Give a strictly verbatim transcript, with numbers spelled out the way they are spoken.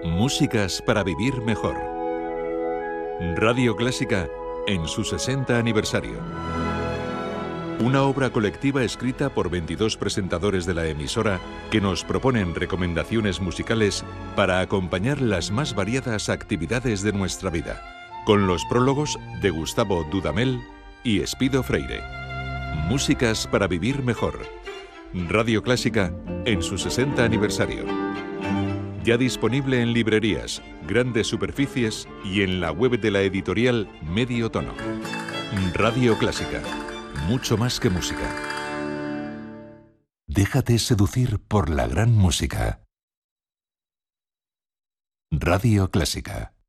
Músicas para vivir mejor. Radio Clásica en su sesenta aniversario. Una obra colectiva escrita por veintidós presentadores de la emisora que nos proponen recomendaciones musicales para acompañar las más variadas actividades de nuestra vida, con los prólogos de Gustavo Dudamel y Espido Freire. Músicas para vivir mejor. Radio Clásica en su sesenta aniversario. Ya disponible en librerías, grandes superficies y en la web de la editorial Medio Tono. Radio Clásica. Mucho más que música. Déjate seducir por la gran música. Radio Clásica.